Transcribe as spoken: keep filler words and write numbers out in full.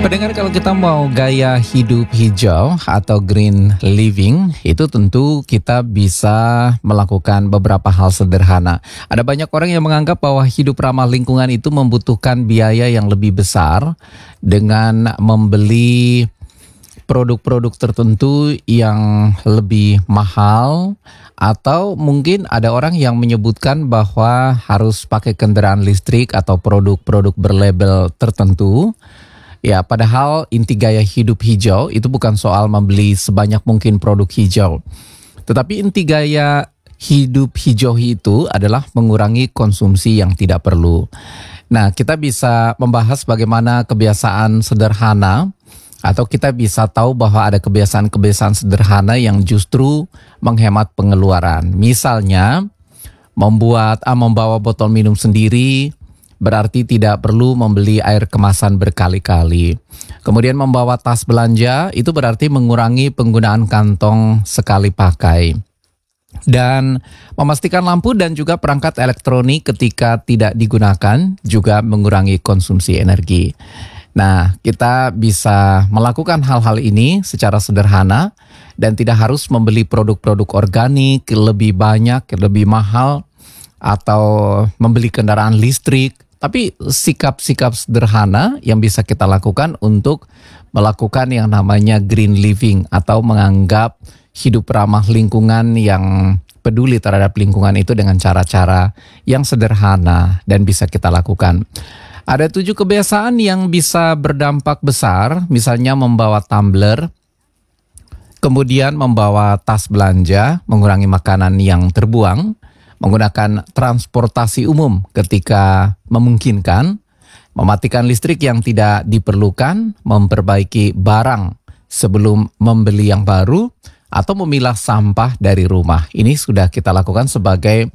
Pendengar, kalau kita mau gaya hidup hijau atau green living, itu tentu kita bisa melakukan beberapa hal sederhana. Ada banyak orang yang menganggap bahwa hidup ramah lingkungan itu membutuhkan biaya yang lebih besar dengan membeli produk-produk tertentu yang lebih mahal, atau mungkin ada orang yang menyebutkan bahwa harus pakai kendaraan listrik atau produk-produk berlabel tertentu. Ya, padahal inti gaya hidup hijau itu bukan soal membeli sebanyak mungkin produk hijau. Tetapi inti gaya hidup hijau itu adalah mengurangi konsumsi yang tidak perlu. Nah, kita bisa membahas bagaimana kebiasaan sederhana, atau kita bisa tahu bahwa ada kebiasaan-kebiasaan sederhana yang justru menghemat pengeluaran. Misalnya, membuat ah, membawa botol minum sendiri, berarti tidak perlu membeli air kemasan berkali-kali. Kemudian membawa tas belanja, itu berarti mengurangi penggunaan kantong sekali pakai. Dan memastikan lampu dan juga perangkat elektronik ketika tidak digunakan juga mengurangi konsumsi energi. Nah, kita bisa melakukan hal-hal ini secara sederhana dan tidak harus membeli produk-produk organik lebih banyak, lebih mahal, atau membeli kendaraan listrik. Tapi sikap-sikap sederhana yang bisa kita lakukan untuk melakukan yang namanya green living atau menganggap hidup ramah lingkungan yang peduli terhadap lingkungan itu dengan cara-cara yang sederhana dan bisa kita lakukan. Ada tujuh kebiasaan yang bisa berdampak besar, misalnya membawa tumbler, kemudian membawa tas belanja, mengurangi makanan yang terbuang, menggunakan transportasi umum ketika memungkinkan, mematikan listrik yang tidak diperlukan, memperbaiki barang sebelum membeli yang baru, atau memilah sampah dari rumah. Ini sudah kita lakukan sebagai